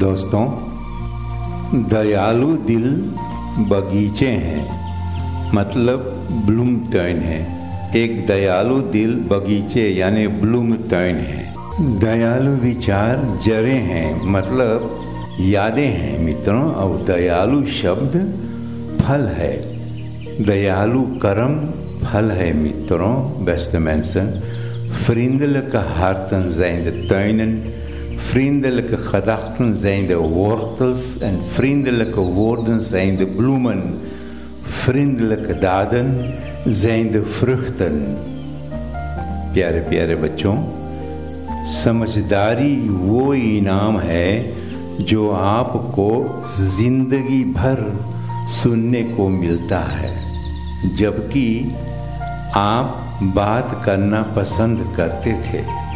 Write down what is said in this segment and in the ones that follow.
दोस्तों, दयालु दिल बगीचे हैं, मतलब ब्लूमटर्न है। एक दयालु दिल बगीचे यानी ब्लूमटर्न है। दयालु विचार जड़ें हैं, मतलब यादें हैं मित्रों। और दयालु शब्द फल है। दयालु कर्म फल है मित्रों, beste mensen. Vriendelijke harten zijn de tuinen, vriendelijke gedachten zijn de wortels en vriendelijke woorden zijn de bloemen. Vriendelijke daden zijn de vruchten. प्यारे प्यारे बच्चों, समझदारी वो इनाम है जो आपको जिंदगी भर सुनने को मिलता है, जबकि आप बात करना पसंद करते थे।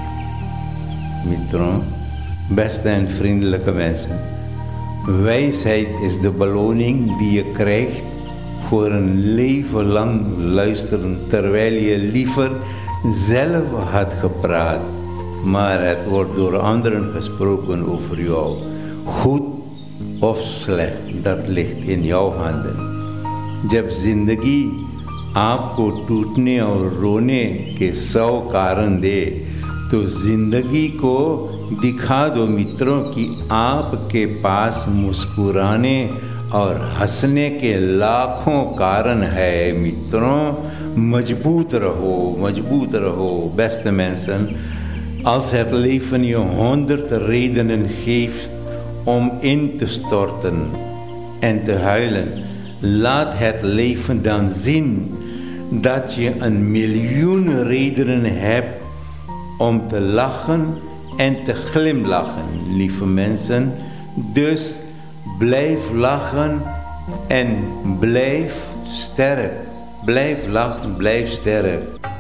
Mitroen, beste en vriendelijke mensen. Wijsheid is de beloning die je krijgt voor een leven lang luisteren, terwijl je liever zelf had gepraat, maar het wordt door anderen gesproken over jou. Goed of slecht, dat ligt in jouw handen. जब जिंदगी आपको टूटने और रोने के 100 कारण दे, तो जिंदगी को दिखा दो मित्रों कि आपके पास मुस्कुराने और हंसने के लाखों कारण है मित्रों। मजबूत रहो, beste mensen. Als het leven je 100 redenen geeft om in te storten en te huilen, laat het leven dan zien dat je 1.000.000 redenen hebt om te lachen en te glimlachen, lieve mensen. Dus blijf lachen en blijf sterk. Blijf lachen, blijf sterk.